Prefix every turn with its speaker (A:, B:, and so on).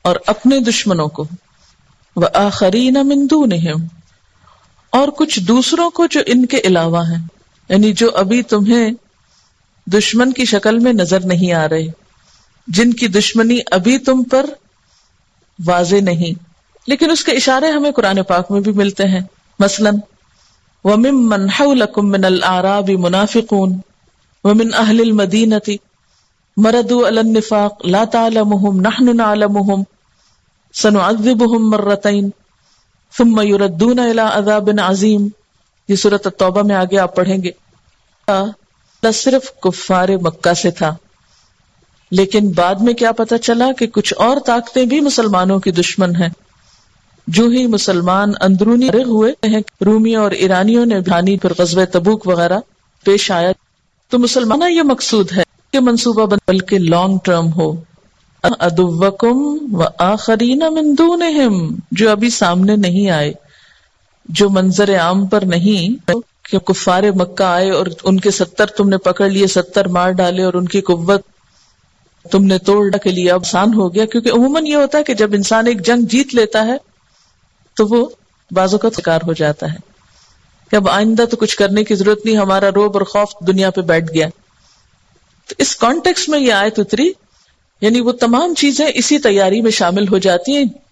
A: اور اپنے دشمنوں کو، وآخرین من دونہم، اور کچھ دوسروں کو جو ان کے علاوہ ہیں، یعنی جو ابھی تمہیں دشمن کی شکل میں نظر نہیں آ رہے، جن کی دشمنی ابھی تم پر واضح نہیں، لیکن اس کے اشارے ہمیں قرآن پاک میں بھی ملتے ہیں. مثلا وَمِمَّنْ حَوْلَكُمْ مِنَ الْأَعْرَابِ مُنَافِقُونَ وَمِنْ أَهْلِ الْمَدِينَةِ مَرَدُوا عَلَى النِّفَاقِ لَا تَعْلَمُهُمْ نَحْنُ نَعْلَمُهُمْ سَنُعَذِّبُهُمْ مَرَّتَيْنِ ثُمَّ يُرَدُّونَ إِلَىٰ عَذَابٍ عَظِيمٍ. یہ سورۃ التوبہ میں آگے آپ پڑھیں گے. صرف کفار مکہ سے تھا، لیکن بعد میں کیا پتہ چلا کہ کچھ اور طاقتیں بھی مسلمانوں کی دشمن ہیں. جو ہی مسلمان اندرونی ہوئے ہیں، رومیوں اور ایرانیوں نے بھانی پھر غزوہ تبوک وغیرہ پیش آیا، تو مسلمانوں یہ مقصود ہے کہ منصوبہ بند بلکہ لانگ ٹرم ہو. عدوکم وآخرین من دونہم، جو ابھی سامنے نہیں آئے، جو منظر عام پر نہیں کہ کفار مکہ آئے اور ان کے 70 تم نے پکڑ لیے، 70 مار ڈالے اور ان کی قوت تم نے توڑ کے لیے. اب آسان ہو گیا، کیونکہ عموماً یہ ہوتا ہے کہ جب انسان ایک جنگ جیت لیتا ہے تو وہ بازو کا شکار ہو جاتا ہے کہ اب آئندہ تو کچھ کرنے کی ضرورت نہیں، ہمارا روب اور خوف دنیا پہ بیٹھ گیا. تو اس کانٹیکس میں یہ آیت اتری، یعنی وہ تمام چیزیں اسی تیاری میں شامل ہو جاتی ہیں